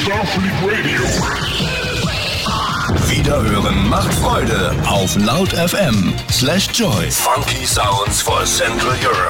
Starfleet Radio. Wiederhören macht Freude auf laut.fm/joy. Funky Sounds for Central Europe.